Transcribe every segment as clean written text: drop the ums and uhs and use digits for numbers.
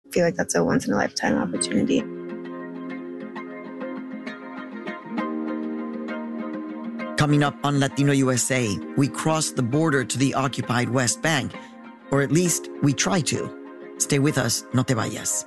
feel like that's a once-in-a-lifetime opportunity. Coming up on Latino USA, we cross the border to the occupied West Bank, or at least we try to. Stay with us, no te vayas.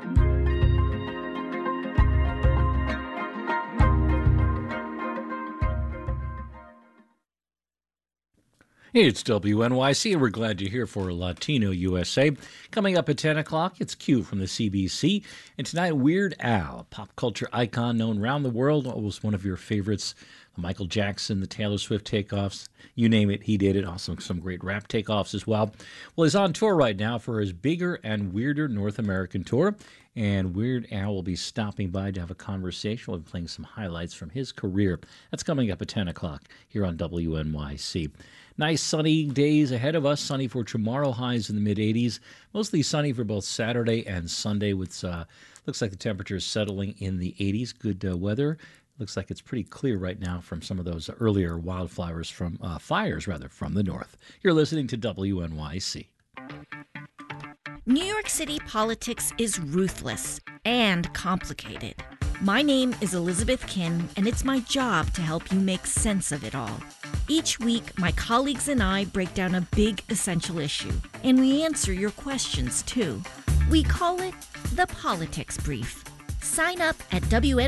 It's WNYC, and we're glad you're here for Latino USA. Coming up at 10 o'clock, it's Q from the CBC. And tonight, Weird Al, a pop culture icon known around the world. What was one of your favorites? The Michael Jackson, the Taylor Swift takeoffs. You name it, he did it. Also some great rap takeoffs as well. Well, he's on tour right now for his bigger and weirder North American tour. And Weird Al will be stopping by to have a conversation. We'll be playing some highlights from his career. That's coming up at 10 o'clock here on WNYC. Nice sunny days ahead of us. Sunny for tomorrow, highs in the mid-80s. Mostly sunny for both Saturday and Sunday. With looks like the temperature is settling in the 80s. Good weather. Looks like it's pretty clear right now from some of those earlier fires from the north. You're listening to WNYC. New York City politics is ruthless and complicated. My name is Elizabeth Kin, and it's my job to help you make sense of it all. Each week, my colleagues and I break down a big essential issue, and we answer your questions, too. We call it the Politics Brief. Sign up at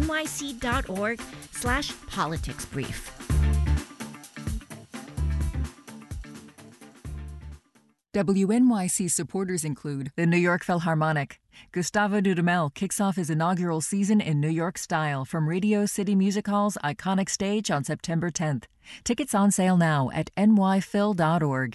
wnyc.org/politicsbrief. WNYC supporters include the New York Philharmonic. Gustavo Dudamel kicks off his inaugural season in New York style from Radio City Music Hall's iconic stage on September 10th. Tickets on sale now at nyphil.org.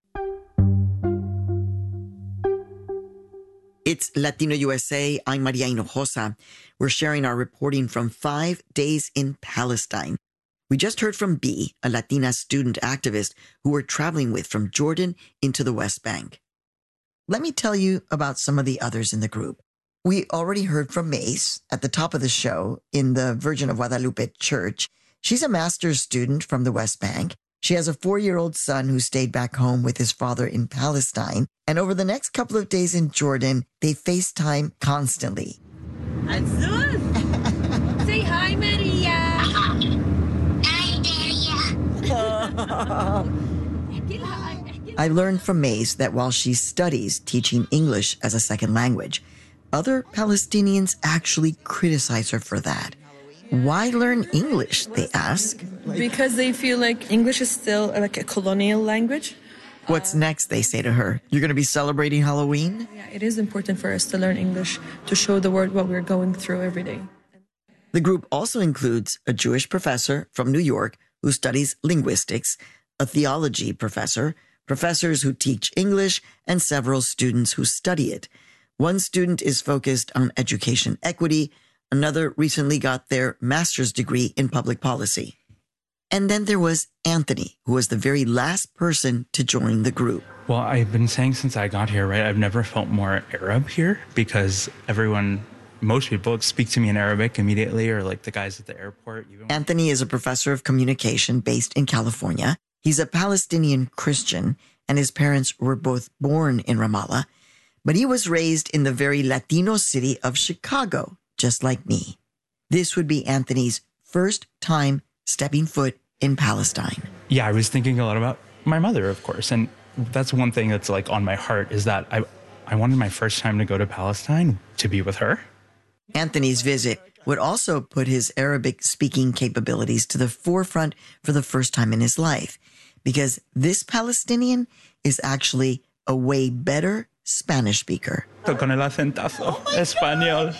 It's Latino USA. I'm Maria Hinojosa. We're sharing our reporting from 5 days in Palestine. We just heard from B, a Latina student activist who we're traveling with from Jordan into the West Bank. Let me tell you about some of the others in the group. We already heard from Mace at the top of the show in the Virgin of Guadalupe Church. She's a master's student from the West Bank. She has a 4-year-old son who stayed back home with his father in Palestine. And over the next couple of days in Jordan, they FaceTime constantly. Azul! Say hi, Maria! I learned from Maze that while she studies teaching English as a second language, other Palestinians actually criticize her for that. Why learn English, they ask? Because they feel like English is still like a colonial language. What's next, they say to her? You're going to be celebrating Halloween? Yeah, it is important for us to learn English, to show the world what we're going through every day. The group also includes a Jewish professor from New York who studies linguistics, a theology professor, professors who teach English, and several students who study it. One student is focused on education equity. Another recently got their master's degree in public policy. And then there was Anthony, who was the very last person to join the group. Well, I've been saying since I got here, right, I've never felt more Arab here because most people speak to me in Arabic immediately, or like the guys at the airport. Anthony is a professor of communication based in California. He's a Palestinian Christian, and his parents were both born in Ramallah, but he was raised in the very Latino city of Chicago, just like me. This would be Anthony's first time stepping foot in Palestine. Yeah, I was thinking a lot about my mother, of course, and that's one thing that's like on my heart is that I wanted my first time to go to Palestine to be with her. Anthony's visit would also put his Arabic-speaking capabilities to the forefront for the first time in his life, because this Palestinian is actually a way better Spanish speaker. Con el acentazo. Español.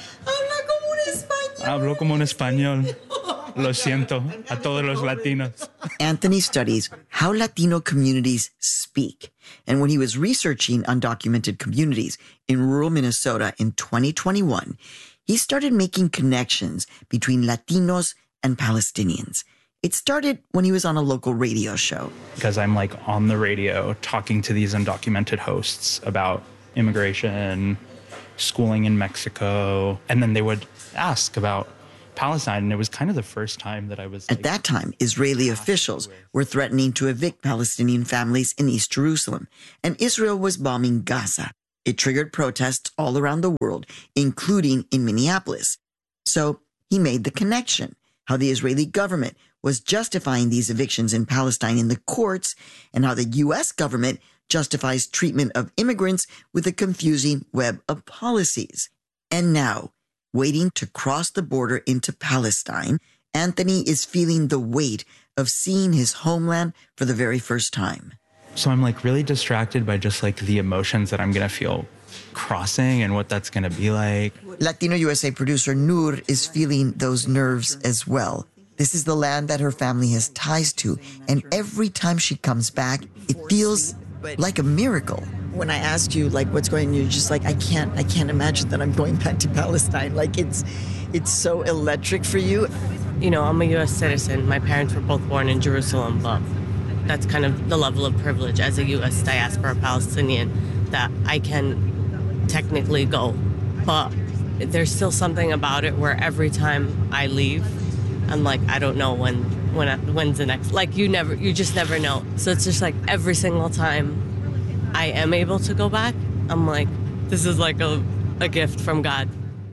Hablo como un español. Lo siento a todos los latinos. Anthony studies how Latino communities speak. And when he was researching undocumented communities in rural Minnesota in 2021, he started making connections between Latinos and Palestinians. It started when he was on a local radio show. Because I'm like on the radio talking to these undocumented hosts about immigration, schooling in Mexico, and then they would ask about Palestine, and it was kind of the first time that I was... At that time, Israeli officials were threatening to evict Palestinian families in East Jerusalem, and Israel was bombing Gaza. It triggered protests all around the world, including in Minneapolis. So he made the connection, how the Israeli government was justifying these evictions in Palestine in the courts, and how the U.S. government justifies treatment of immigrants with a confusing web of policies. And now, waiting to cross the border into Palestine, Anthony is feeling the weight of seeing his homeland for the very first time. So I'm like really distracted by just like the emotions that I'm going to feel crossing and what that's going to be like. Latino USA producer Noor is feeling those nerves as well. This is the land that her family has ties to, and every time she comes back, it feels like a miracle. When I asked you, like, what's going on, you're just like, I can't imagine that I'm going back to Palestine. Like, it's so electric for you. You know, I'm a U.S. citizen. My parents were both born in Jerusalem, but that's kind of the level of privilege as a U.S. diaspora Palestinian that I can technically go. But there's still something about it where every time I leave, I'm like, I don't know when's the next. Like, you just never know. So it's just like every single time I am able to go back, I'm like, this is like a gift from God.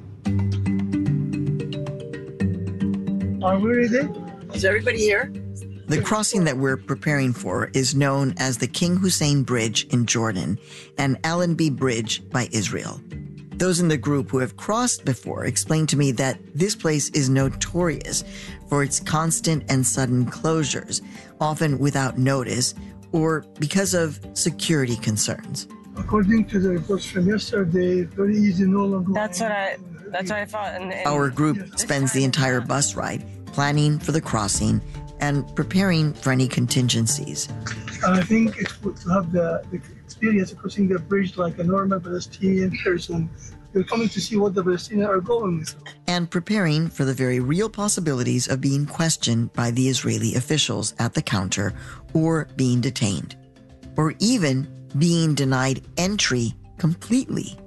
Are we ready? Is everybody here? The crossing that we're preparing for is known as the King Hussein Bridge in Jordan and Allenby Bridge by Israel. Those in the group who have crossed before explained to me that this place is notorious for its constant and sudden closures, often without notice or because of security concerns. According to the reports from yesterday, very easy, no longer. That's what I thought. Our group spends the entire bus ride planning for the crossing and preparing for any contingencies. I think it's good to have the experience of crossing the bridge like a normal Palestinian person. You're coming to see what the Palestinians are going through. And preparing for the very real possibilities of being questioned by the Israeli officials at the counter or being detained, or even being denied entry completely.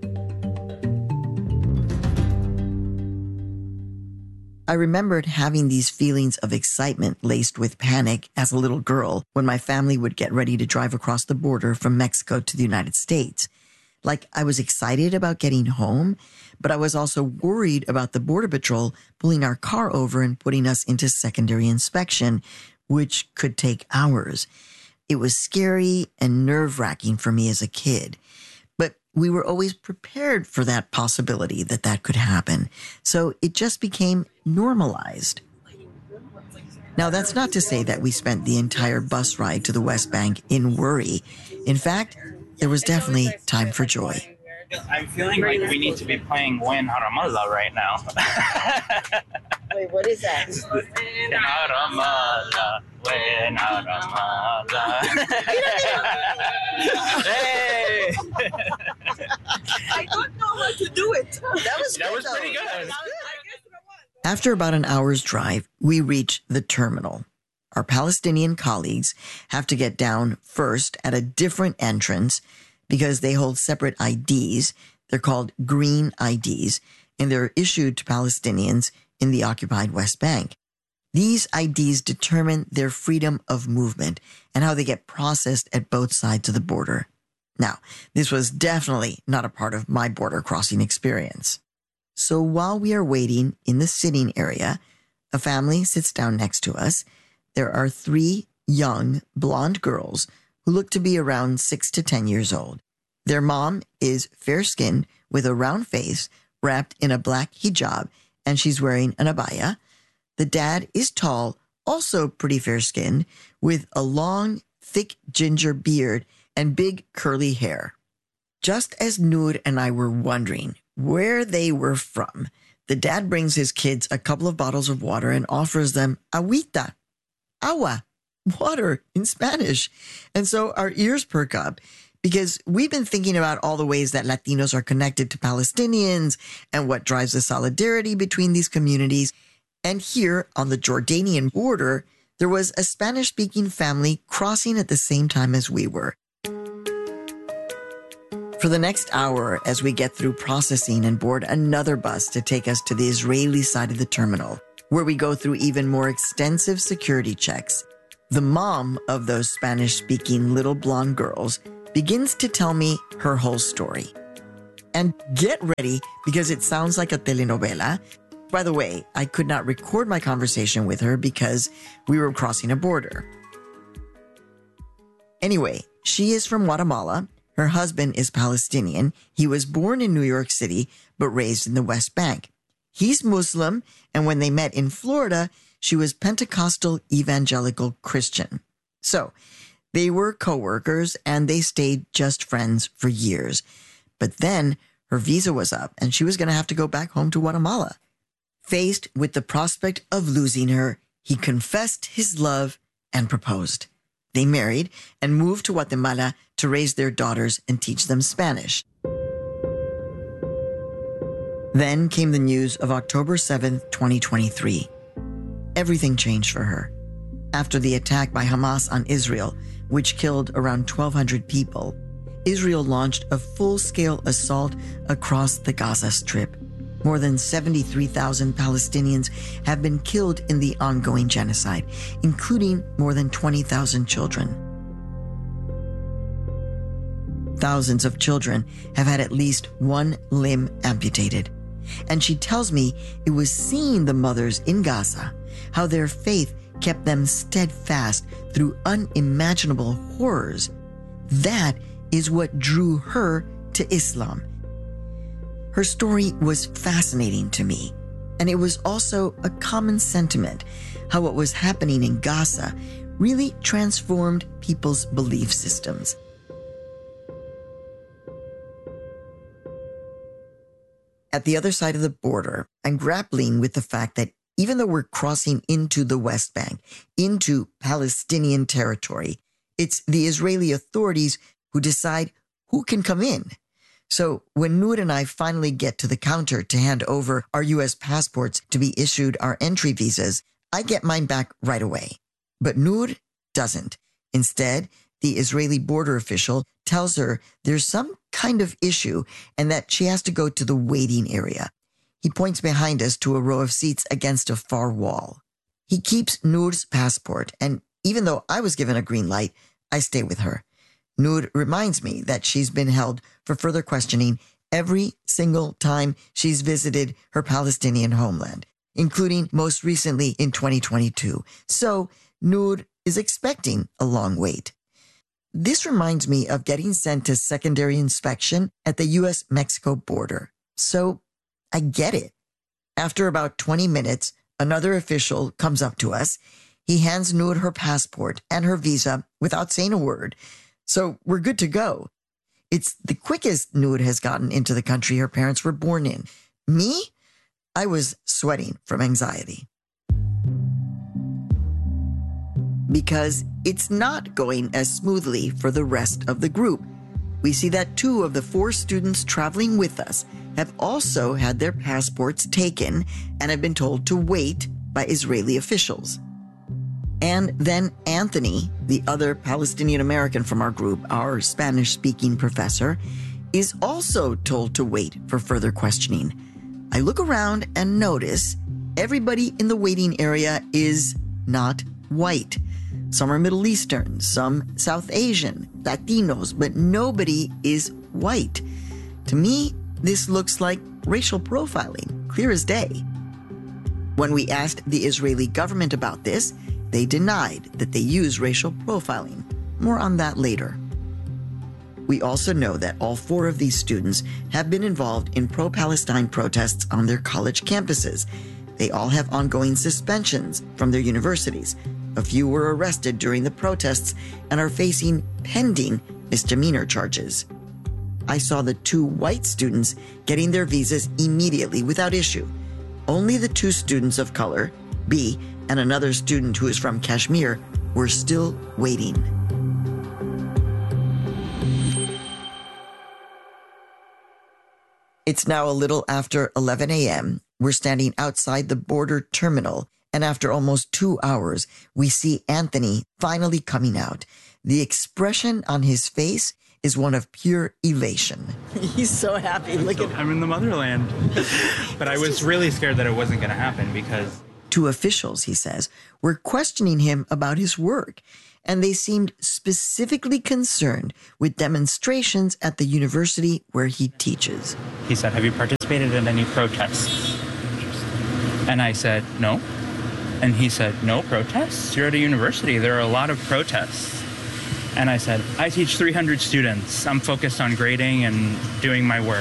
I remembered having these feelings of excitement laced with panic as a little girl when my family would get ready to drive across the border from Mexico to the United States. Like, I was excited about getting home, but I was also worried about the Border Patrol pulling our car over and putting us into secondary inspection, which could take hours. It was scary and nerve-wracking for me as a kid. But we were always prepared for that possibility that could happen. So it just became normalized. Now, that's not to say that we spent the entire bus ride to the West Bank in worry. In fact, there was definitely time for joy. I'm feeling like we need to be playing Wen Haramallah right now. Wait, what is that? Haramallah, Wen Haramallah. Hey! I don't know how to do it. That was pretty good. After about an hour's drive, we reach the terminal. Our Palestinian colleagues have to get down first at a different entrance because they hold separate IDs. They're called green IDs, and they're issued to Palestinians in the occupied West Bank. These IDs determine their freedom of movement and how they get processed at both sides of the border. Now, this was definitely not a part of my border crossing experience. So while we are waiting in the sitting area, a family sits down next to us. There are 3 young, blonde girls who look to be around 6 to 10 years old. Their mom is fair-skinned with a round face wrapped in a black hijab, and she's wearing an abaya. The dad is tall, also pretty fair-skinned, with a long, thick ginger beard and big curly hair. Just as Noor and I were wondering where they were from, the dad brings his kids a couple of bottles of water and offers them agüita, agua, water in Spanish. And so our ears perk up because we've been thinking about all the ways that Latinos are connected to Palestinians and what drives the solidarity between these communities. And here on the Jordanian border, there was a Spanish-speaking family crossing at the same time as we were. For the next hour, as we get through processing and board another bus to take us to the Israeli side of the terminal, where we go through even more extensive security checks, the mom of those Spanish-speaking little blonde girls begins to tell me her whole story. And get ready, because it sounds like a telenovela. By the way, I could not record my conversation with her because we were crossing a border. Anyway, she is from Guatemala. Her husband is Palestinian. He was born in New York City, but raised in the West Bank. He's Muslim, and when they met in Florida, she was Pentecostal evangelical Christian. So they were co-workers, and they stayed just friends for years. But then her visa was up, and she was going to have to go back home to Guatemala. Faced with the prospect of losing her, he confessed his love and proposed. They married and moved to Guatemala to raise their daughters and teach them Spanish. Then came the news of October 7th, 2023. Everything changed for her. After the attack by Hamas on Israel, which killed around 1,200 people, Israel launched a full-scale assault across the Gaza Strip. More than 73,000 Palestinians have been killed in the ongoing genocide, including more than 20,000 children. Thousands of children have had at least one limb amputated. And she tells me it was seeing the mothers in Gaza, how their faith kept them steadfast through unimaginable horrors. That is what drew her to Islam. Her story was fascinating to me, and it was also a common sentiment, how what was happening in Gaza really transformed people's belief systems. At the other side of the border, I'm grappling with the fact that even though we're crossing into the West Bank, into Palestinian territory, it's the Israeli authorities who decide who can come in. So when Noor and I finally get to the counter to hand over our U.S. passports to be issued our entry visas, I get mine back right away. But Noor doesn't. Instead, the Israeli border official tells her there's some kind of issue and that she has to go to the waiting area. He points behind us to a row of seats against a far wall. He keeps Noor's passport, and even though I was given a green light, I stay with her. Noor reminds me that she's been held for further questioning every single time she's visited her Palestinian homeland, including most recently in 2022. So Noor is expecting a long wait. This reminds me of getting sent to secondary inspection at the U.S.-Mexico border. So I get it. After about 20 minutes, another official comes up to us. He hands Noor her passport and her visa without saying a word. So we're good to go. It's the quickest Noor has gotten into the country her parents were born in. Me? I was sweating from anxiety. Because it's not going as smoothly for the rest of the group. We see that 2 of the 4 students traveling with us have also had their passports taken and have been told to wait by Israeli officials. And then Anthony, the other Palestinian American from our group, our Spanish-speaking professor, is also told to wait for further questioning. I look around and notice everybody in the waiting area is not white. Some are Middle Eastern, some South Asian, Latinos, but nobody is white. To me, this looks like racial profiling, clear as day. When we asked the Israeli government about this, they denied that they use racial profiling. More on that later. We also know that all 4 of these students have been involved in pro-Palestine protests on their college campuses. They all have ongoing suspensions from their universities. A few were arrested during the protests and are facing pending misdemeanor charges. I saw the 2 white students getting their visas immediately without issue. Only the 2 students of color, B, and another student who is from Kashmir, were still waiting. It's now a little after 11 a.m. We're standing outside the border terminal, and after almost 2 hours, we see Anthony finally coming out. The expression on his face is one of pure elation. He's so happy. I'm in the motherland. But I was really scared that it wasn't going to happen because 2 officials, he says, were questioning him about his work. and they seemed specifically concerned with demonstrations at the university where he teaches. He said, "Have you participated in any protests?" And I said, "No." And he said, "No protests? You're at a university. There are a lot of protests." And I said, "I teach 300 students. I'm focused on grading and doing my work,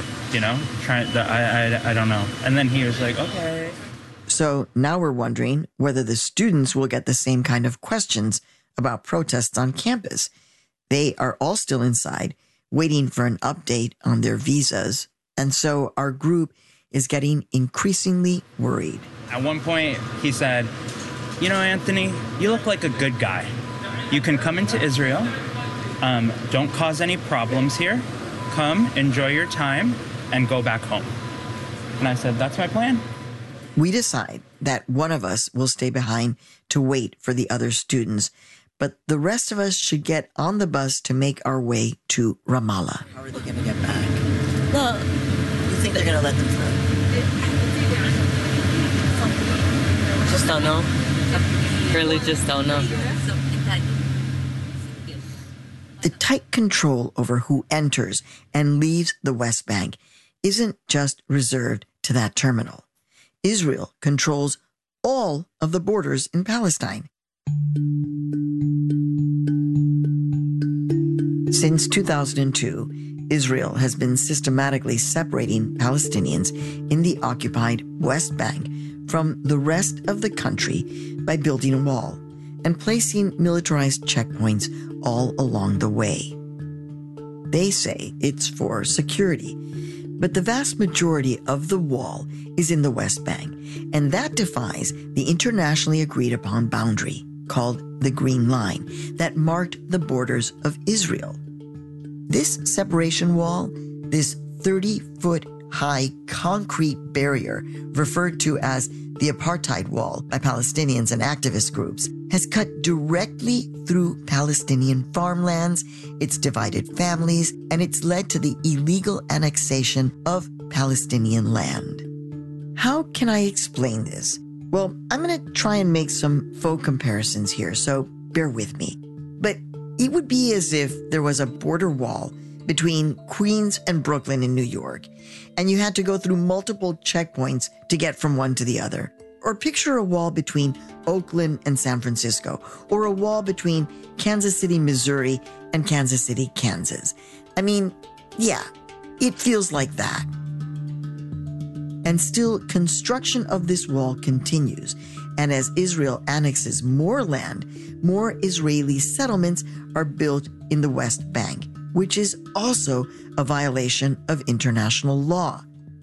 I don't know." And then he was like, "Okay." So now we're wondering whether the students will get the same kind of questions about protests on campus. They are all still inside, waiting for an update on their visas. And so our group is getting increasingly worried. At one point, he said, "Anthony, you look like a good guy. You can come into Israel. Don't cause any problems here. Come, enjoy your time, and go back home." And I said, "That's my plan." We decide that one of us will stay behind to wait for the other students, but the rest of us should get on the bus to make our way to Ramallah. How are they going to get back? Well, You think they're going to let them through? just don't know. Really just don't know. The tight control over who enters and leaves the West Bank isn't just reserved to that terminal. Israel controls all of the borders in Palestine. Since 2002, Israel has been systematically separating Palestinians in the occupied West Bank from the rest of the country by building a wall and placing militarized checkpoints all along the way. They say it's for security, but the vast majority of the wall is in the West Bank, and that defies the internationally agreed upon boundary called the Green Line that marked the borders of Israel. This separation wall, this 30-foot high concrete barrier referred to as the apartheid wall by Palestinians and activist groups, has cut directly through Palestinian farmlands, it's divided families, and it's led to the illegal annexation of Palestinian land. How can I explain this? Well, I'm going to try and make some faux comparisons here, so bear with me. But it would be as if there was a border wall between Queens and Brooklyn in New York, and you had to go through multiple checkpoints to get from one to the other. Or picture a wall between Oakland and San Francisco, or a wall between Kansas City, Missouri and Kansas City, Kansas. I mean, yeah, it feels like that. And still, construction of this wall continues. And as Israel annexes more land, more Israeli settlements are built in the West Bank, which is also a violation of international law.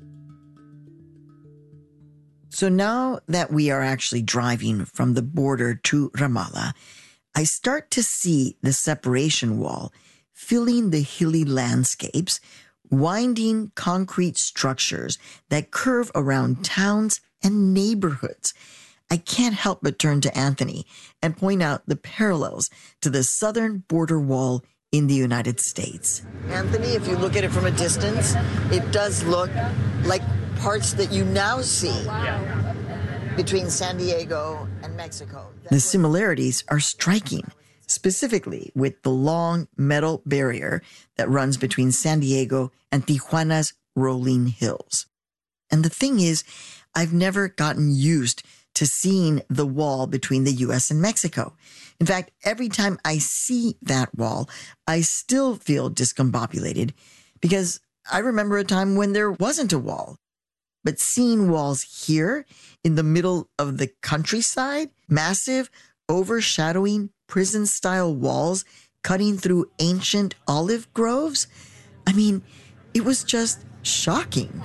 So now that we are actually driving from the border to Ramallah, I start to see the separation wall filling the hilly landscapes, winding concrete structures that curve around towns and neighborhoods. I can't help but turn to Anthony and point out the parallels to the southern border wall in the United States. Anthony, if you look at it from a distance, it does look like parts that you now see between San Diego and Mexico. The similarities are striking, specifically with the long metal barrier that runs between San Diego and Tijuana's rolling hills. And the thing is, I've never gotten used to seeing the wall between the U.S. and Mexico. In fact, every time I see that wall, I still feel discombobulated because I remember a time when there wasn't a wall. But seeing walls here in the middle of the countryside, massive, overshadowing prison-style walls cutting through ancient olive groves, I mean, it was just shocking.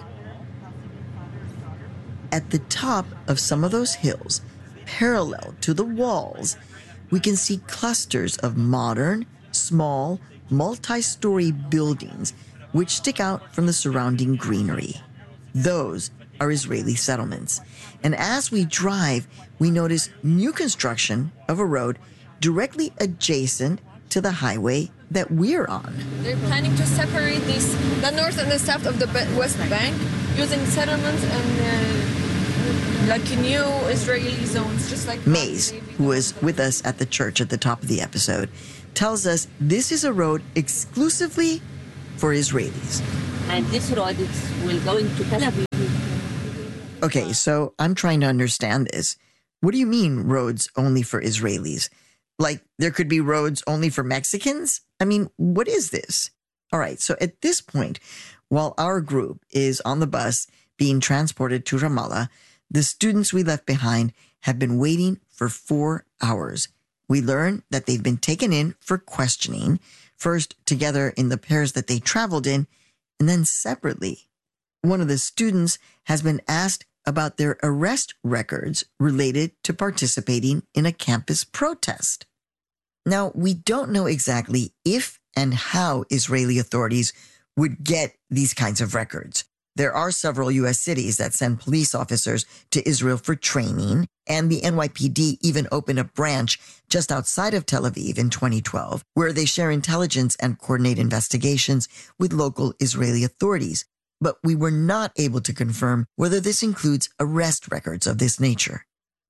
At the top of some of those hills, parallel to the walls, we can see clusters of modern, small, multi-story buildings which stick out from the surrounding greenery. Those are Israeli settlements. And as we drive, we notice new construction of a road directly adjacent to the highway that we're on. They're planning to separate the north and the south of the West Bank using settlements and Like new Israeli zones, just like Maze, who was with us at the church at the top of the episode, tells us this is a road exclusively for Israelis. And this road will go into Tel Aviv. Okay, so I'm trying to understand this. What do you mean roads only for Israelis? Like there could be roads only for Mexicans? I mean, what is this? All right, so at this point, while our group is on the bus being transported to Ramallah, the students we left behind have been waiting for 4 hours. We learn that they've been taken in for questioning, first together in the pairs that they traveled in, and then separately. One of the students has been asked about their arrest records related to participating in a campus protest. Now, we don't know exactly if and how Israeli authorities would get these kinds of records. There are several U.S. cities that send police officers to Israel for training, and the NYPD even opened a branch just outside of Tel Aviv in 2012, where they share intelligence and coordinate investigations with local Israeli authorities. But we were not able to confirm whether this includes arrest records of this nature.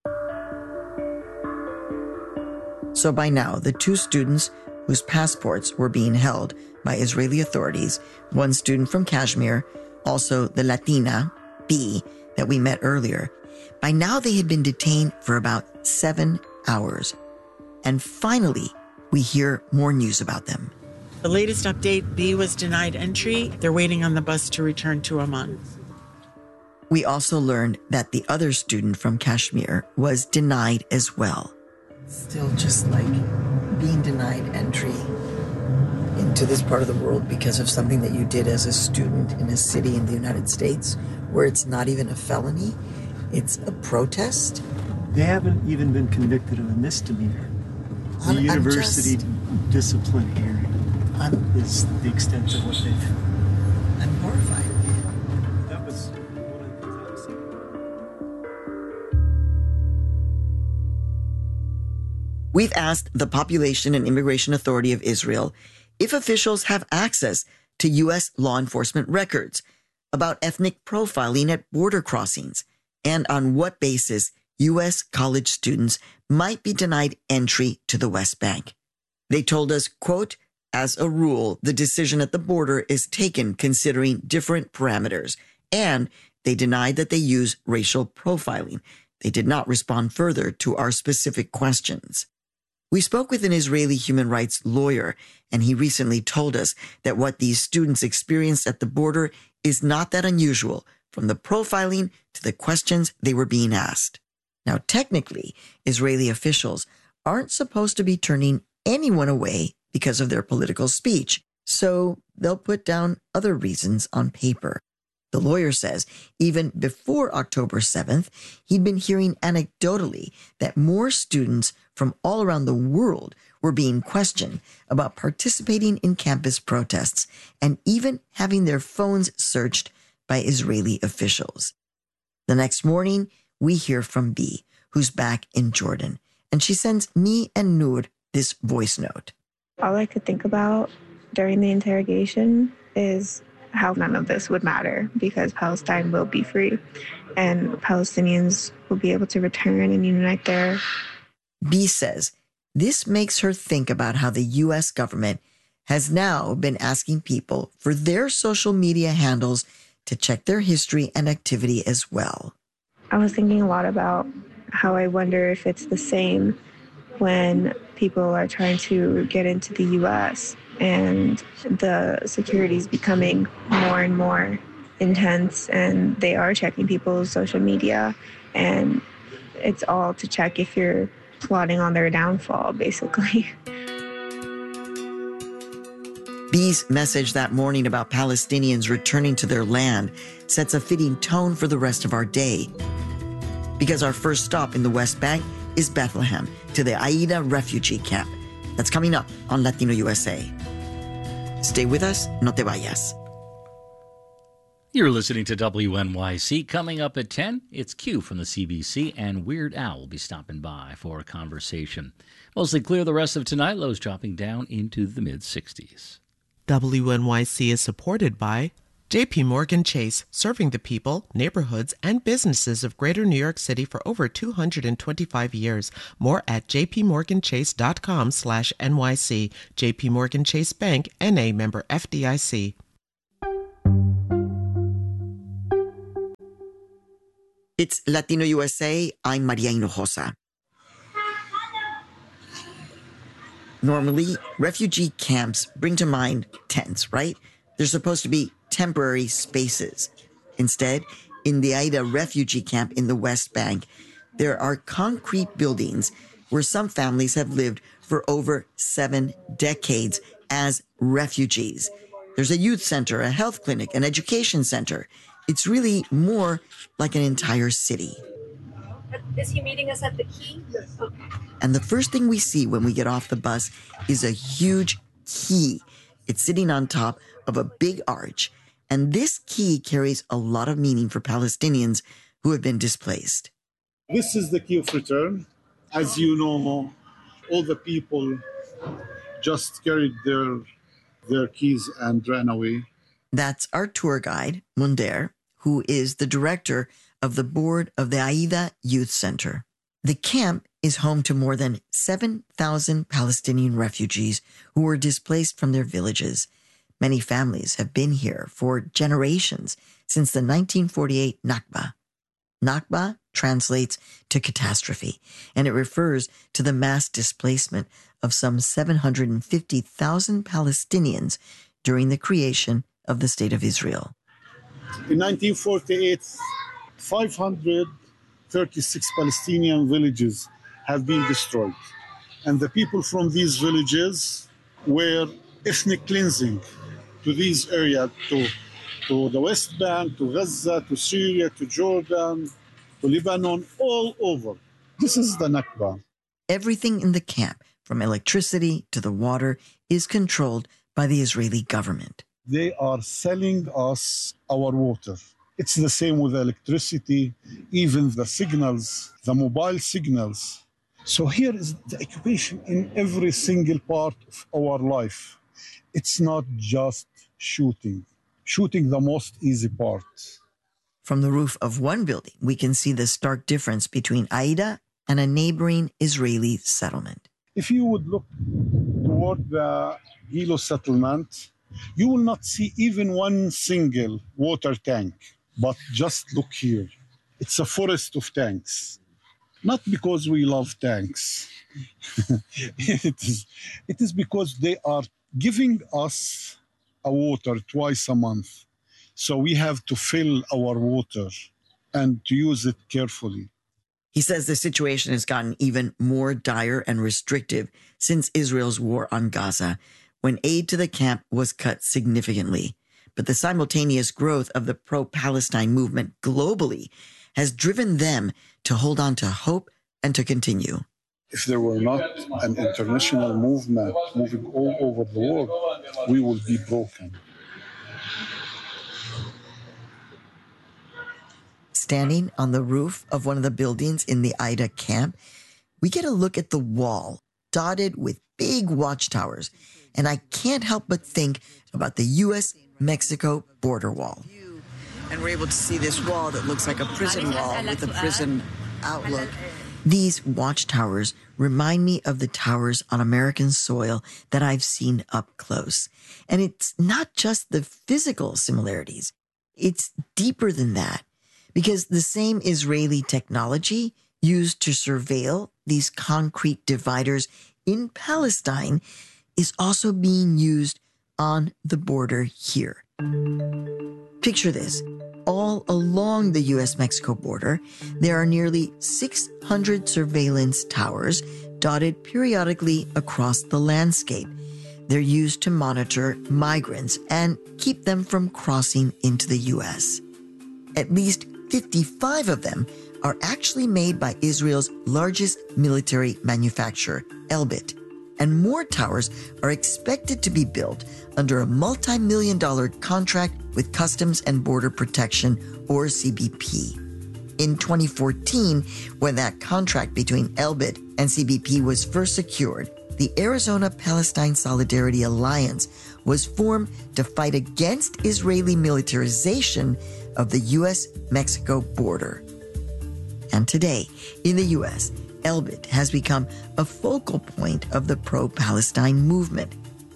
So by now, the two students whose passports were being held by Israeli authorities, one student from Kashmir, also the Latina, B, that we met earlier, by now they had been detained for about 7 hours. And finally, we hear more news about them. The latest update, B was denied entry. They're waiting on the bus to return to Amman. We also learned that the other student from Kashmir was denied as well. Still just like being denied entry into this part of the world because of something that you did as a student in a city in the United States where it's not even a felony, it's a protest. They haven't even been convicted of a misdemeanor. The university discipline hearing is the extent of what they've... I'm horrified. That was one of the things I was saying. We've asked the Population and Immigration Authority of Israel if officials have access to U.S. law enforcement records about ethnic profiling at border crossings and on what basis U.S. college students might be denied entry to the West Bank. They told us, quote, as a rule, the decision at the border is taken considering different parameters, and they denied that they use racial profiling. They did not respond further to our specific questions. We spoke with an Israeli human rights lawyer, and he recently told us that what these students experienced at the border is not that unusual, from the profiling to the questions they were being asked. Now, technically, Israeli officials aren't supposed to be turning anyone away because of their political speech, so they'll put down other reasons on paper. The lawyer says even before October 7th, he'd been hearing anecdotally that more students from all around the world were being questioned about participating in campus protests and even having their phones searched by Israeli officials. The next morning, we hear from B, who's back in Jordan, and she sends me and Noor this voice note. All I could think about during the interrogation is how none of this would matter because Palestine will be free and Palestinians will be able to return and unite there. B says this makes her think about how the U.S. government has now been asking people for their social media handles to check their history and activity as well. I was thinking a lot about how I wonder if it's the same when people are trying to get into the U.S. and the security is becoming more and more intense and they are checking people's social media and it's all to check if you're plotting on their downfall, basically. B's message that morning about Palestinians returning to their land sets a fitting tone for the rest of our day. Because our first stop in the West Bank is Bethlehem, to the Aida refugee camp. That's coming up on Latino USA. Stay with us, no te vayas. You're listening to WNYC. Coming up at 10, it's Q from the CBC, and Weird Al will be stopping by for a conversation. Mostly clear the rest of tonight, lows dropping down into the mid-60s. WNYC is supported by JP Morgan Chase, serving the people, neighborhoods, and businesses of Greater New York City for over 225 years. More at jpmorganchase.com/NYC. JP Morgan Chase Bank, N.A. member FDIC. It's Latino USA. I'm Maria Hinojosa. Normally, refugee camps bring to mind tents, right? They're supposed to be temporary spaces. Instead, in the Aida refugee camp in the West Bank, there are concrete buildings where some families have lived for over 7 decades as refugees. There's a youth center, a health clinic, an education center. It's really more like an entire city. Is he meeting us at the quay? Yes. Okay. And the first thing we see when we get off the bus is a huge quay. It's sitting on top of a big arch. And this quay carries a lot of meaning for Palestinians who have been displaced. This is the quay of return. As you know, all the people just carried their keys and ran away. That's our tour guide, Munder, who is the director of the board of the Aida Youth Center. The camp is home to more than 7,000 Palestinian refugees who were displaced from their villages. Many families have been here for generations since the 1948 Nakba. Nakba translates to catastrophe, and it refers to the mass displacement of some 750,000 Palestinians during the creation of the State of Israel. In 1948, 536 Palestinian villages have been destroyed. And the people from these villages were ethnic cleansing to these areas, to the West Bank, to Gaza, to Syria, to Jordan, to Lebanon, all over. This is the Nakba. Everything in the camp, from electricity to the water, is controlled by the Israeli government. They are selling us our water. It's the same with electricity, even the signals, the mobile signals. So here is the occupation in every single part of our life. It's not just shooting the most easy part. From the roof of one building, we can see the stark difference between Aida and a neighboring Israeli settlement. If you would look toward the Gilo settlement, you will not see even one single water tank. But just look here. It's a forest of tanks. Not because we love tanks. It is because they are giving us a water twice a month. So we have to fill our water and to use it carefully. He says the situation has gotten even more dire and restrictive since Israel's war on Gaza, when aid to the camp was cut significantly. But the simultaneous growth of the pro-Palestine movement globally has driven them to hold on to hope and to continue. If there were not an international movement moving all over the world, we would be broken. Standing on the roof of one of the buildings in the Aida camp, we get a look at the wall, dotted with big watchtowers. And I can't help but think about the U.S.-Mexico border wall. And we're able to see this wall that looks like a prison wall with a prison outlook. These watchtowers remind me of the towers on American soil that I've seen up close. And it's not just the physical similarities. It's deeper than that, because the same Israeli technology used to surveil these concrete dividers in Palestine is also being used on the border here. Picture this. All along the U.S.-Mexico border, there are nearly 600 surveillance towers dotted periodically across the landscape. They're used to monitor migrants and keep them from crossing into the U.S. At least 55 of them are actually made by Israel's largest military manufacturer, Elbit. And more towers are expected to be built under a multi-million-dollar contract with Customs and Border Protection, or CBP. In 2014, when that contract between Elbit and CBP was first secured, the Arizona Palestine Solidarity Alliance was formed to fight against Israeli militarization of the U.S.-Mexico border. And today, in the U.S., Elbit has become a focal point of the pro-Palestine movement.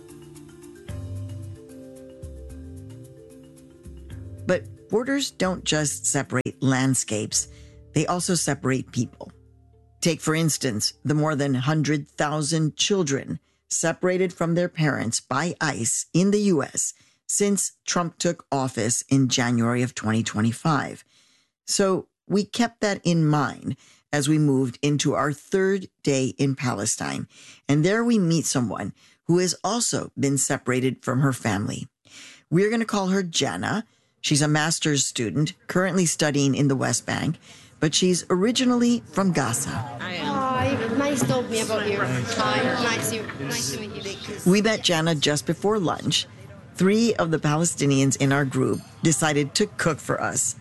But borders don't just separate landscapes, they also separate people. Take, for instance, the more than 100,000 children separated from their parents by ICE in the U.S. since Trump took office in January of 2025. So we kept that in mind as we moved into our third day in Palestine. And there we meet someone who has also been separated from her family. We're going to call her Jana. She's a master's student currently studying in the West Bank, but she's originally from Gaza. Hi, nice to meet about you. Hi, nice to meet you. We met Jana just before lunch. 3 of the Palestinians in our group decided to cook for us.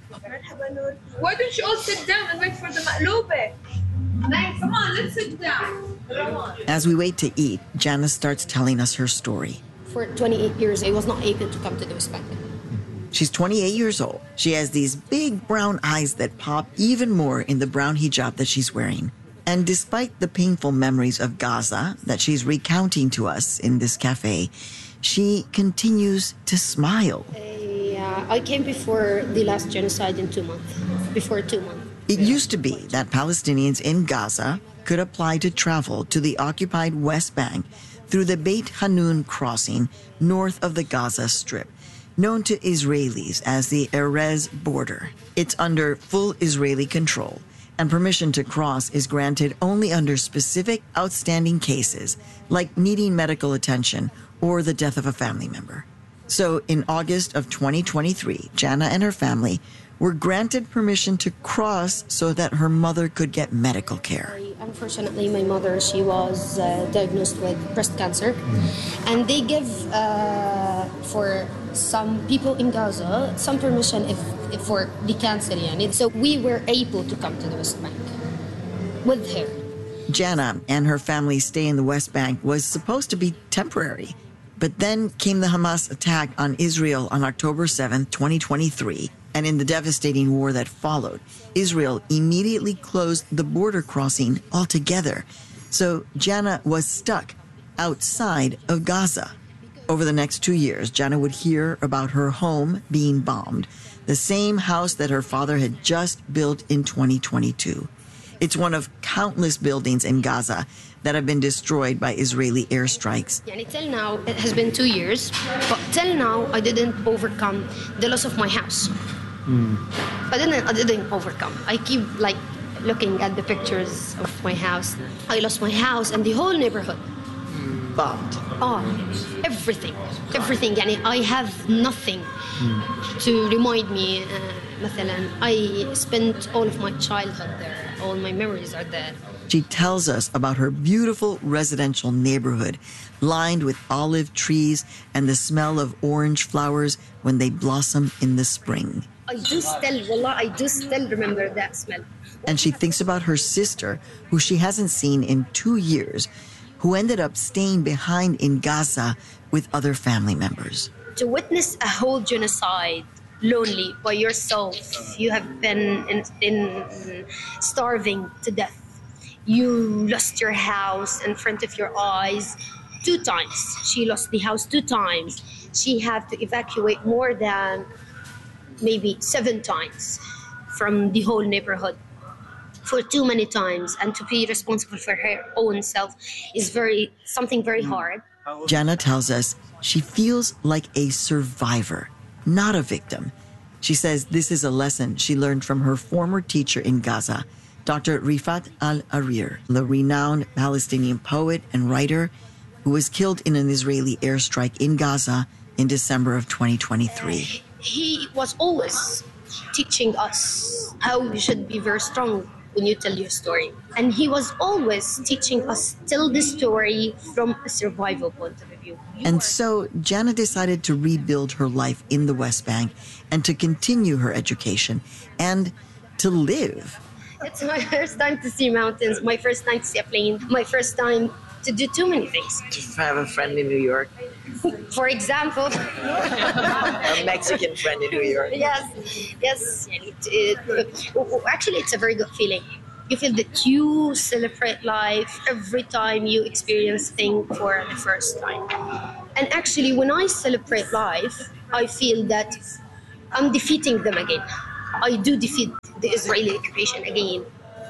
Why don't you all sit down and wait for the maqlube? Nice. Come on, let's sit down. As we wait to eat, Jana starts telling us her story. For 28 years, I was not able to come to the West Bank. She's 28 years old. She has these big brown eyes that pop even more in the brown hijab that she's wearing. And despite the painful memories of Gaza that she's recounting to us in this cafe, she continues to smile. I came before the last genocide in 2 months, before 2 months. It used to be that Palestinians in Gaza could apply to travel to the occupied West Bank through the Beit Hanun crossing north of the Gaza Strip, known to Israelis as the Erez border. It's under full Israeli control, and permission to cross is granted only under specific outstanding cases, like needing medical attention or the death of a family member. So in August of 2023, Jana and her family were granted permission to cross so that her mother could get medical care. Unfortunately, my mother, she was diagnosed with breast cancer. And they give, for some people in Gaza, some permission if for the cancer. So we were able to come to the West Bank with her. Jana and her family's stay in the West Bank was supposed to be temporary. But then came the Hamas attack on Israel on October 7, 2023. And in the devastating war that followed, Israel immediately closed the border crossing altogether. So Jana was stuck outside of Gaza. Over the next 2 years, Jana would hear about her home being bombed, the same house that her father had just built in 2022. It's one of countless buildings in Gaza that have been destroyed by Israeli airstrikes. Till now, it has been 2 years, but till now, I didn't overcome the loss of my house. I didn't overcome. I keep looking at the pictures of my house. I lost my house and the whole neighborhood. Bombed. Oh, everything. I have nothing to remind me. I spent all of my childhood there. All my memories are there. She tells us about her beautiful residential neighborhood, lined with olive trees and the smell of orange flowers when they blossom in the spring. I do still remember that smell. And she thinks about her sister, who she hasn't seen in 2 years, who ended up staying behind in Gaza with other family members. To witness a whole genocide lonely by yourself, you have been in starving to death. You lost your house in front of your eyes 2 times. She lost the house 2 times. She had to evacuate more than maybe 7 times from the whole neighborhood for too many times. And to be responsible for her own self is something very hard. Jana tells us she feels like a survivor, not a victim. She says this is a lesson she learned from her former teacher in Gaza, Dr. Rifat al-Arir, the renowned Palestinian poet and writer who was killed in an Israeli airstrike in Gaza in December of 2023. He was always teaching us how we should be very strong when you tell your story. And he was always teaching us tell the story from a survival point of view. And so Jana decided to rebuild her life in the West Bank and to continue her education and to live. It's my first time to see mountains, my first time to see a plane, my first time to do too many things. To have a friend in New York. For example, A Mexican friend in New York. yes. Actually, it's a very good feeling. You feel that you celebrate life every time you experience things for the first time. And actually, when I celebrate life, I feel that I'm defeating them again. I do defeat the Israeli occupation again.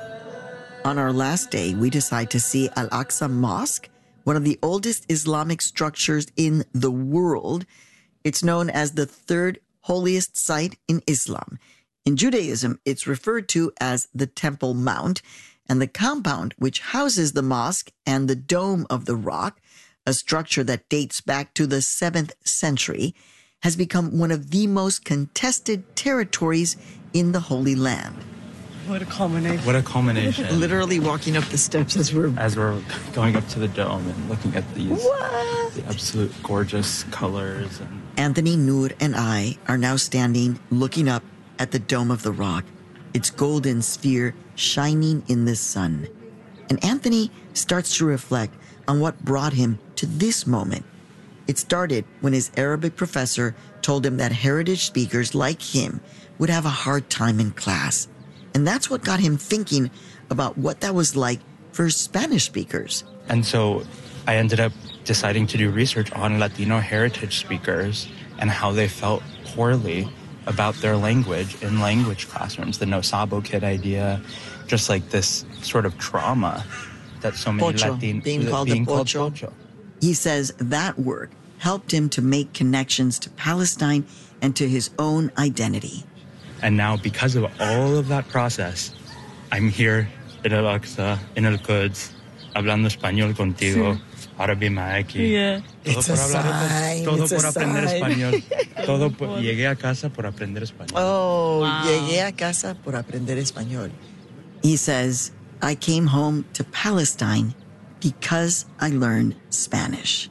On our last day, we decide to see Al-Aqsa Mosque, one of the oldest Islamic structures in the world. It's known as the third holiest site in Islam. In Judaism, it's referred to as the Temple Mount, and the compound which houses the mosque and the Dome of the Rock, a structure that dates back to the 7th century, has become one of the most contested territories in the Holy Land. What a culmination. What a culmination. Literally walking up the steps as we're going up to the dome and looking at the absolute gorgeous colors. Anthony, Noor, and I are now standing looking up at the Dome of the Rock, its golden sphere shining in the sun. And Anthony starts to reflect on what brought him to this moment. It started when his Arabic professor told him that heritage speakers like him would have a hard time in class. And that's what got him thinking about what that was like for Spanish speakers. And so I ended up deciding to do research on Latino heritage speakers and how they felt poorly about their language in language classrooms. The No Sabo Kid idea, just like this sort of trauma that so many Latinos being called Pocho. He says that work helped him to make connections to Palestine and to his own identity. And now, because of all of that process, I'm here in Al-Aqsa, in Al-Quds, hablando español contigo. Ahora vine aquí. Yeah. It's a sign. Todo por aprender español. Llegué a casa por aprender español. Oh, wow. Llegué a casa por aprender español. He says, I came home to Palestine because I learned Spanish.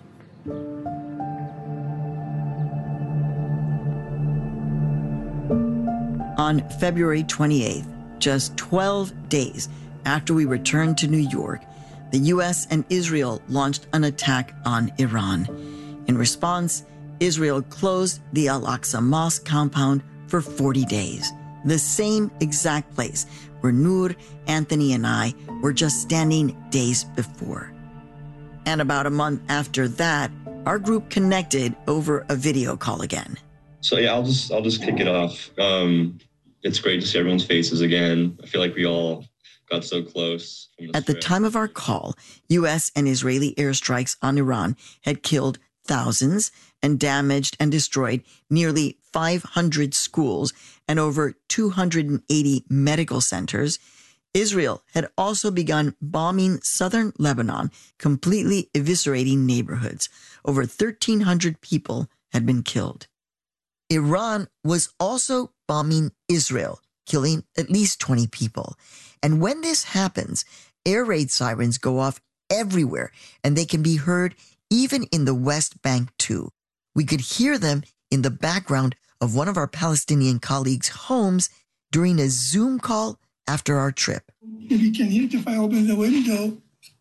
On February 28th, just 12 days after we returned to New York, the U.S. and Israel launched an attack on Iran. In response, Israel closed the Al-Aqsa Mosque compound for 40 days, the same exact place where Noor, Anthony, and I were just standing days before. And about a month after that, our group connected over a video call again. So yeah, I'll just kick it off. It's great to see everyone's faces again. I feel like we all got so close. At the time of our call, U.S. and Israeli airstrikes on Iran had killed thousands and damaged and destroyed nearly 500 schools and over 280 medical centers. Israel had also begun bombing southern Lebanon, completely eviscerating neighborhoods. Over 1,300 people had been killed. Iran was also bombing Israel, killing at least 20 people. And when this happens, air raid sirens go off everywhere, and they can be heard even in the West Bank too. We could hear them in the background of one of our Palestinian colleagues' homes during a Zoom call after our trip. If you can hear it if I open the window.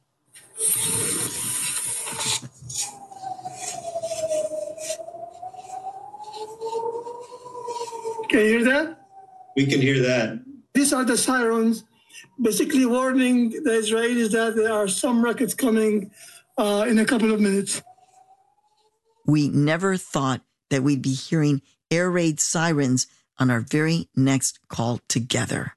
Can you hear that? We can hear that. These are the sirens, basically warning the Israelis that there are some rockets coming in a couple of minutes. We never thought that we'd be hearing air raid sirens on our very next call together.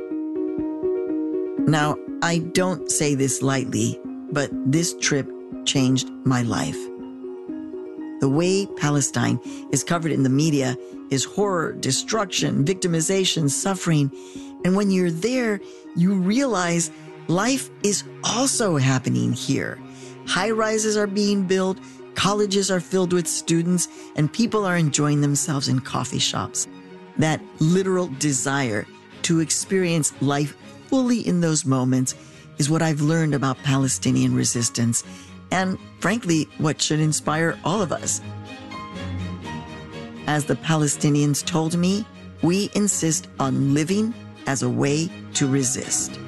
Now, I don't say this lightly, but this trip changed my life. The way Palestine is covered in the media is horror, destruction, victimization, suffering. And when you're there, you realize life is also happening here. High-rises are being built, colleges are filled with students, and people are enjoying themselves in coffee shops. That literal desire to experience life fully in those moments is what I've learned about Palestinian resistance, and frankly, what should inspire all of us. As the Palestinians told me, we insist on living as a way to resist.